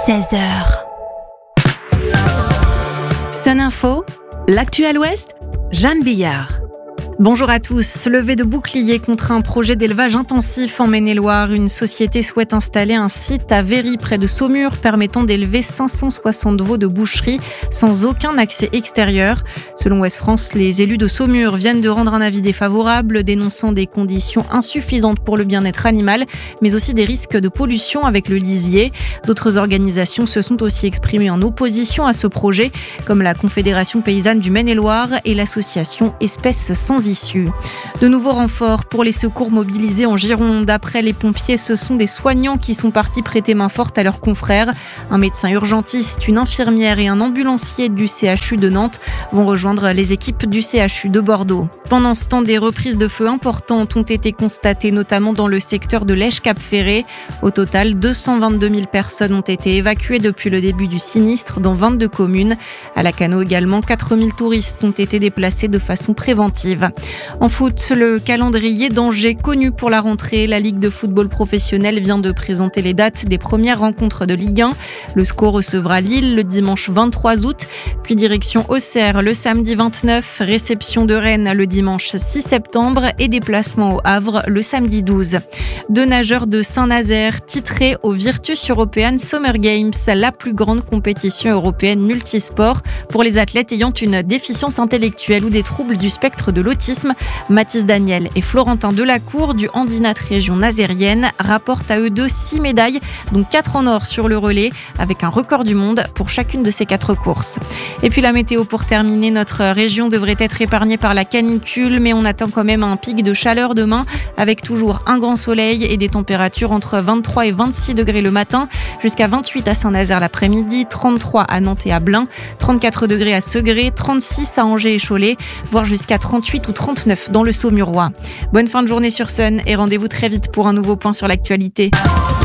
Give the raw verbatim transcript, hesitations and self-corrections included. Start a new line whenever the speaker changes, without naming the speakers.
seize heures. Sun Info, l'actu à l'Ouest, Jeanne Billard.
Bonjour à tous. Levée de bouclier contre un projet d'élevage intensif en Maine-et-Loire. Une société souhaite installer un site à Véry, près de Saumur, permettant d'élever cinq cent soixante veaux de boucherie sans aucun accès extérieur. Selon Ouest France, les élus de Saumur viennent de rendre un avis défavorable, dénonçant des conditions insuffisantes pour le bien-être animal, mais aussi des risques de pollution avec le lisier. D'autres organisations se sont aussi exprimées en opposition à ce projet, comme la Confédération paysanne du Maine-et-Loire et l'association Espèces sans issue. De nouveaux renforts pour les secours mobilisés en Gironde. Après les pompiers, ce sont des soignants qui sont partis prêter main forte à leurs confrères. Un médecin urgentiste, une infirmière et un ambulancier du C H U de Nantes vont rejoindre les équipes du C H U de Bordeaux. Pendant ce temps, des reprises de feu importantes ont été constatées, notamment dans le secteur de Lèche-Cap-Ferré. Au total, deux cent vingt-deux mille personnes ont été évacuées depuis le début du sinistre dans vingt-deux communes. À Lacanau également, quatre mille touristes ont été déplacés de façon préventive. En foot, le calendrier d'Angers connu pour la rentrée. La Ligue de football professionnel vient de présenter les dates des premières rencontres de Ligue un. Le SCO recevra Lille le dimanche vingt-trois août, puis direction Auxerre le samedi vingt-neuf, réception de Rennes le dimanche six septembre et déplacement au Havre le samedi douze. Deux nageurs de Saint-Nazaire titrés au Virtus European Summer Games, la plus grande compétition européenne multisport pour les athlètes ayant une déficience intellectuelle ou des troubles du spectre de l'autisme. Mathis Daniel et Florentin Delacour du Handinat Région Nazérienne rapportent à eux deux six médailles, dont quatre en or sur le relais, avec un record du monde pour chacune de ces quatre courses. Et puis la météo pour terminer, notre région devrait être épargnée par la canicule, mais on attend quand même un pic de chaleur demain, avec toujours un grand soleil et des températures entre vingt-trois et vingt-six degrés le matin, jusqu'à vingt-huit à Saint-Nazaire l'après-midi, trente-trois à Nantes et à Blain, trente-quatre degrés à Segré, trente-six à Angers et Cholet, voire jusqu'à trente-huit ou trente-neuf dans le Saumurois. Bonne fin de journée sur Sun et rendez-vous très vite pour un nouveau point sur l'actualité.